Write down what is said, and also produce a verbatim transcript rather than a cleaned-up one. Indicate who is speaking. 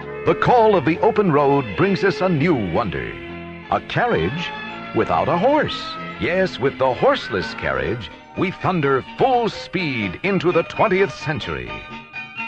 Speaker 1: The call of the open road brings us a new wonder. A carriage without a horse. Yes, with the horseless carriage, we thunder full speed into the twentieth century.